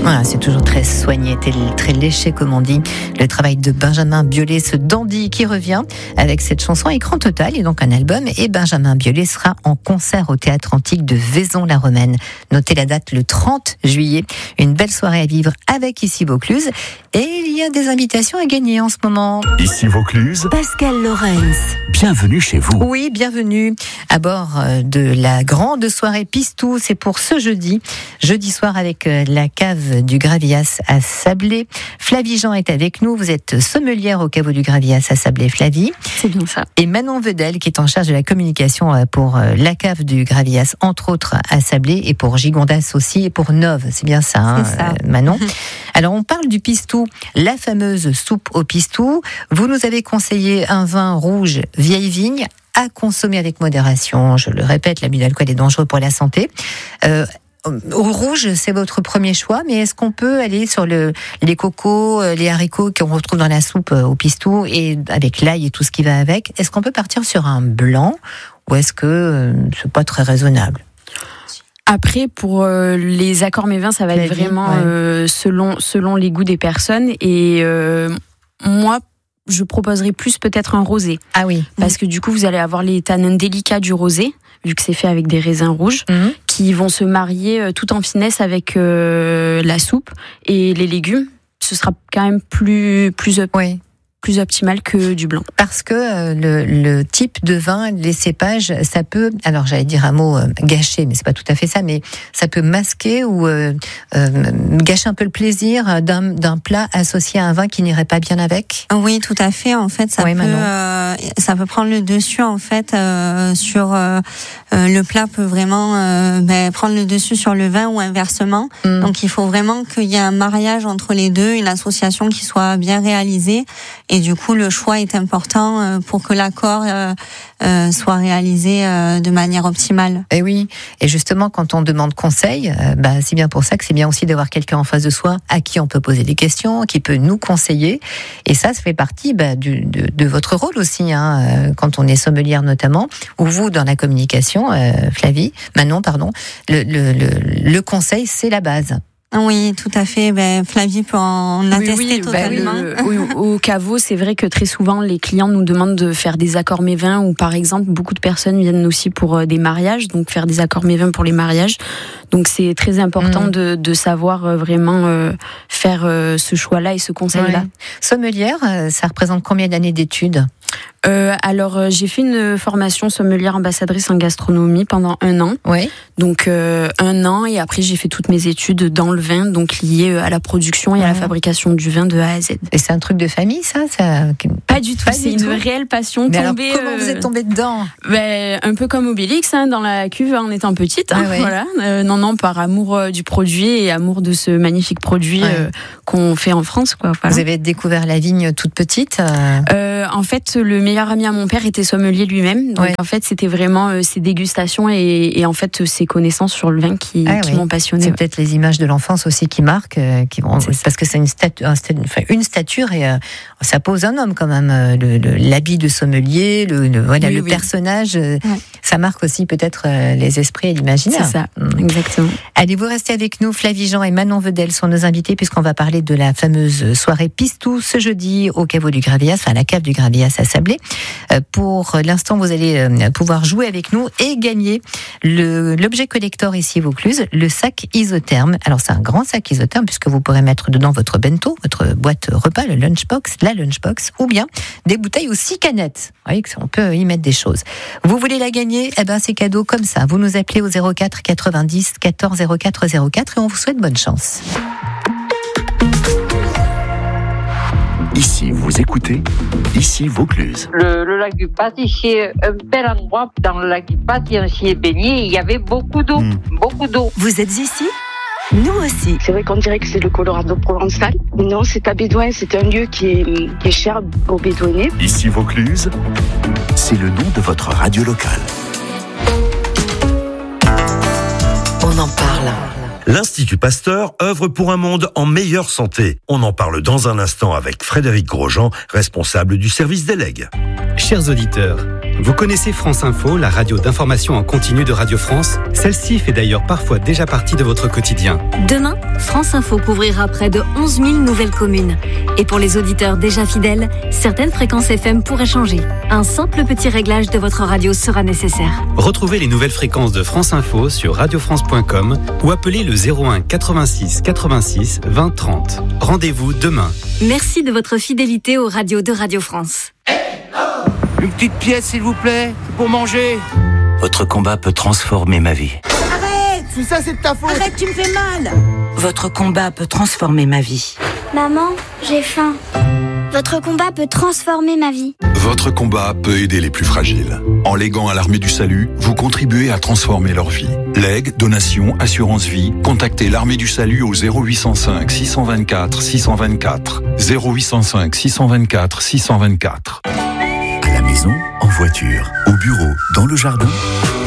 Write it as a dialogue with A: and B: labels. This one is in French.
A: Voilà, c'est toujours très soigné, très léché comme on dit. Le travail de Benjamin Biolay, ce dandy qui revient avec cette chanson Écran Total et donc un album. Et Benjamin Biolay sera en concert au Théâtre Antique de Vaison-la-Romaine. Notez la date, le 30 juillet. Une belle soirée à vivre avec Ici Vaucluse. Et il y a des invitations à gagner en ce moment.
B: Ici Vaucluse,
C: Pascal Lorenz.
B: Bienvenue chez vous.
A: Oui, bienvenue à bord de la grande soirée Pistou. C'est pour ce jeudi soir avec la cave du Gravias à Sablé. Flavie Jean est avec nous. Vous êtes sommelière au caveau du Gravias à Sablé, Flavie.
D: C'est bien ça.
A: Et Manon Vedel qui est en charge de la communication pour la cave du Gravias, entre autres à Sablé, et pour Gigondas aussi, et pour Nove. C'est bien ça, hein,
D: c'est ça.
A: Manon. Alors on parle du pistou, la fameuse soupe au pistou. Vous nous avez conseillé un vin rouge vieille vigne à consommer avec modération. Je le répète, l'abus d'alcool est dangereux pour la santé. Au rouge, c'est votre premier choix, mais est-ce qu'on peut aller sur les cocos, les haricots qu'on retrouve dans la soupe au pistou, et avec l'ail et tout ce qui va avec? Est-ce qu'on peut partir sur un blanc, ou est-ce que c'est pas très raisonnable?
D: Après, pour les accords mévins, ça va être vraiment selon les goûts des personnes. Et moi, je proposerais plus peut-être un rosé.
A: Ah oui.
D: Parce que du coup, vous allez avoir les tanins délicats du rosé, vu que c'est fait avec des raisins rouges, qui vont se marier tout en finesse avec la soupe et les légumes. Ce sera quand même plus optimal que du blanc.
A: Parce que le type de vin, les cépages, ça peut, alors j'allais dire un mot gâcher, mais c'est pas tout à fait ça, mais ça peut masquer ou gâcher un peu le plaisir d'un plat associé à un vin qui n'irait pas bien avec.
E: Oui, tout à fait. En fait, ça peut prendre le dessus en fait sur le plat peut vraiment prendre le dessus sur le vin ou inversement. Donc il faut vraiment qu'il y ait un mariage entre les deux, une association qui soit bien réalisée. Et du coup, le choix est important pour que l'accord soit réalisé de manière optimale.
A: Et oui, et justement, quand on demande conseil, c'est bien pour ça que c'est bien aussi d'avoir quelqu'un en face de soi à qui on peut poser des questions, qui peut nous conseiller. Et ça fait partie de votre rôle aussi, quand on est sommelière notamment, ou vous dans la communication, Manon, le conseil, c'est la base.
E: Oui, tout à fait. Flavie peut en attester totalement.
D: Au caveau, c'est vrai que très souvent, les clients nous demandent de faire des accords mévins, ou par exemple, beaucoup de personnes viennent aussi pour des mariages, donc faire des accords mévins pour les mariages. Donc c'est très important de savoir vraiment faire ce choix-là et ce conseil-là. Ouais.
A: Sommelière, ça représente combien d'années d'études ?
D: Alors j'ai fait une formation sommelière ambassadrice en gastronomie pendant 1 an.
A: Ouais.
D: Donc 1 an, et après j'ai fait toutes mes études dans le vin, donc liées à la production et à la fabrication du vin de A à Z.
A: Et c'est un truc de famille, ça
D: Pas du tout, c'est une réelle passion.
A: Mais alors, comment vous êtes tombée dedans ?
D: Un peu comme Obélix, dans la cuve en étant petite. Voilà. Non, par amour du produit et amour de ce magnifique produit qu'on fait en France, quoi. Voilà.
A: Vous avez découvert la vigne toute petite
D: En fait, le meilleur ami à mon père était sommelier lui-même. Donc en fait, c'était vraiment ses dégustations et en fait ses connaissances sur le vin qui m'ont passionnée.
A: C'est peut-être les images de l'enfance aussi qui marquent, parce que c'est une stature et ça pose un homme quand même. L'habit de sommelier, le personnage, ça marque aussi peut-être les esprits et l'imaginaire.
D: C'est ça, exactement.
A: Allez, vous restez avec nous. Flavie Jean et Manon Vedel sont nos invités, puisqu'on va parler de la fameuse soirée Pistou ce jeudi au caveau du Gravias, à la cave du Gravias à Sablé. Pour l'instant, vous allez pouvoir jouer avec nous et gagner l'objet collector ici Vaucluse, le sac isotherme. Alors c'est un grand sac isotherme, puisque vous pourrez mettre dedans votre bento, votre boîte repas, la lunchbox, ou bien des bouteilles ou 6 canettes. Vous voyez qu'on peut y mettre des choses. Vous voulez la gagner ? C'est cadeau comme ça. Vous nous appelez au 04 90 14 04 04 et on vous souhaite bonne chance.
B: Ici, vous écoutez Ici Vaucluse.
F: Le lac du Pâtissier, un bel endroit. Dans le lac du Pâtissier, on s'y est baigné. Il y avait beaucoup d'eau. Beaucoup d'eau.
C: Vous êtes ici ? Nous aussi.
G: C'est vrai qu'on dirait que c'est le Colorado provençal. Non, c'est à Bédouin. C'est un lieu qui est cher aux Bédouinais.
B: Ici Vaucluse, c'est le nom de votre radio locale.
C: On en parle.
H: L'Institut Pasteur œuvre pour un monde en meilleure santé. On en parle dans un instant avec Frédéric Grosjean, responsable du service des legs.
I: Chers auditeurs, Vous connaissez France Info, la radio d'information en continu de Radio France? Celle-ci fait d'ailleurs parfois déjà partie de votre quotidien.
J: Demain, France Info couvrira près de 11 000 nouvelles communes. Et pour les auditeurs déjà fidèles, certaines fréquences FM pourraient changer. Un simple petit réglage de votre radio sera nécessaire.
I: Retrouvez les nouvelles fréquences de France Info sur radiofrance.com ou appelez le 01 86 86 20 30. Rendez-vous demain.
J: Merci de votre fidélité aux radios de Radio France.
K: Une petite pièce, s'il vous plaît, pour manger.
B: Votre combat peut transformer ma vie.
K: Arrête! C'est ça, c'est de ta faute!
C: Arrête, tu me fais mal!
L: Votre combat peut transformer ma vie.
M: Maman, j'ai faim. Votre combat peut transformer ma vie.
N: Votre combat peut aider les plus fragiles. En léguant à l'Armée du Salut, vous contribuez à transformer leur vie. Legs, donations, assurance vie, contactez l'Armée du Salut au 0805 624 624. 0805 624 624.
B: À la maison, en voiture, au bureau, dans le jardin.